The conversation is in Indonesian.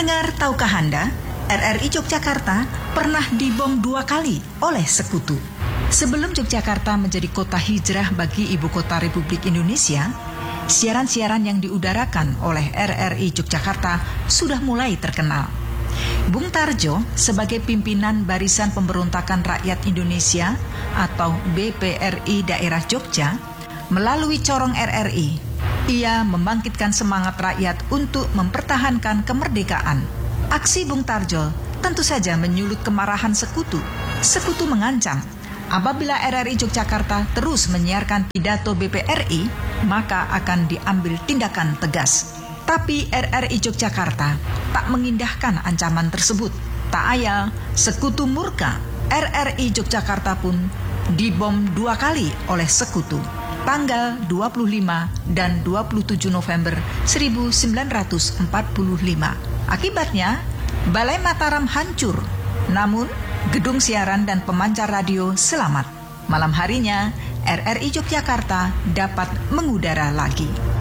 Pendengar, tahukah Anda, RRI Yogyakarta pernah dibom 2 kali oleh sekutu. Sebelum Yogyakarta menjadi kota hijrah bagi ibu kota Republik Indonesia, siaran-siaran yang diudarakan oleh RRI Yogyakarta sudah mulai terkenal. Bung Tarjo sebagai pimpinan Barisan Pemberontakan Rakyat Indonesia atau BPRI Daerah Jogja, melalui corong RRI, ia membangkitkan semangat rakyat untuk mempertahankan kemerdekaan. Aksi Bung Tarjo tentu saja menyulut kemarahan sekutu. Sekutu mengancam, apabila RRI Yogyakarta terus menyiarkan pidato BPRI, maka akan diambil tindakan tegas. Tapi RRI Yogyakarta tak mengindahkan ancaman tersebut. Tak ayal, sekutu murka, RRI Yogyakarta pun dibom 2 kali oleh sekutu. Tanggal 25 dan 27 November 1945. Akibatnya, Balai Mataram hancur, namun gedung siaran dan pemancar radio selamat. Malam harinya, RRI Yogyakarta dapat mengudara lagi.